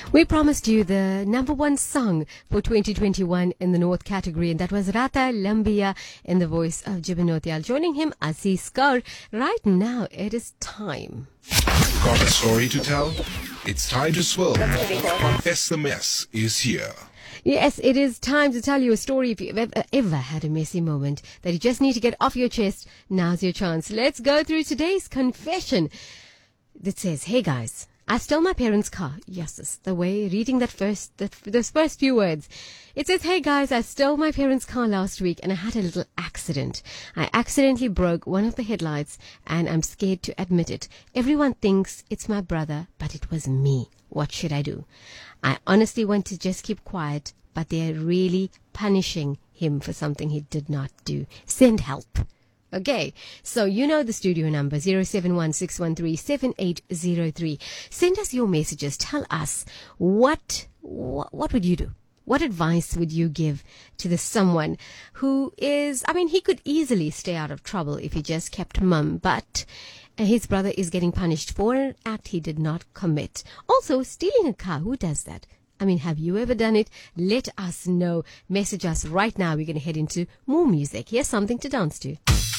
We promised you the number one song for 2021 in the North category, and that was Rata Lambia in the voice of Jibin Nautiyal. Joining him, Aziz Kaur. Right now, it is time. Got a story to tell? It's time to swirl. Confess the Mess is here. Yes, it is time to tell you a story. If you've ever had a messy moment that you just need to get off your chest, now's your chance. Let's go through today's confession. It says, hey guys, I stole my parents' car. Yes, it's the way reading those first few words. It says, hey guys, I stole my parents' car last week and I had a little accident. I accidentally broke one of the headlights and I'm scared to admit it. Everyone thinks it's my brother, but it was me. What should I do? I honestly want to just keep quiet, but they're really punishing him for something he did not do. Send help. Okay, so you know the studio number 0716137803. Send us your messages. Tell us what would you do? What advice would you give to the someone who is, he could easily stay out of trouble if he just kept mum, but his brother is getting punished for an act he did not commit. Also, stealing a car, who does that? Have you ever done it? Let us know. Message us right now. We're going to head into more music. Here's something to dance to.